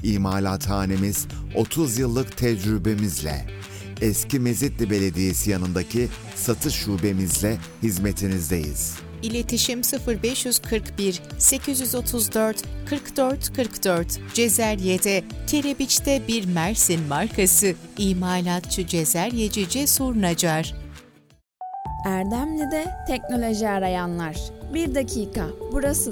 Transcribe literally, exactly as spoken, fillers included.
İmalathanemiz otuz yıllık tecrübemizle eski Mezitli Belediyesi yanındaki satış şubemizle hizmetinizdeyiz. İletişim sıfır beş kırk bir sekiz yüz otuz dört kırk dört kırk dört. Cezerye'de, Kerebiç'te bir Mersin markası. İmalatçı Cezeryeci Cesur Nacar. Erdemli'de teknoloji arayanlar. Bir dakika, burası